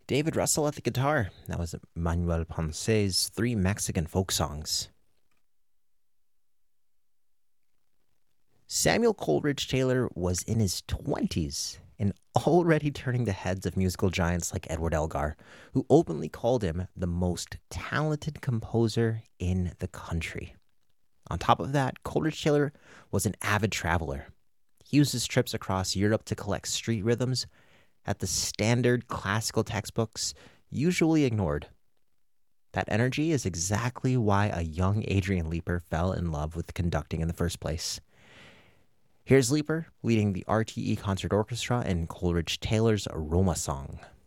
David Russell at the guitar. That was Manuel Ponce's three Mexican folk songs. Samuel Coleridge Taylor was in his 20s and already turning the heads of musical giants like Edward Elgar, who openly called him the most talented composer in the country. On top of that, Coleridge Taylor was an avid traveler. He used his trips across Europe to collect street rhythms that the standard classical textbooks usually ignored. That energy is exactly why a young Adrian Leeper fell in love with conducting in the first place. Here's Leeper leading the RTE Concert Orchestra in Coleridge Taylor's Roma Song.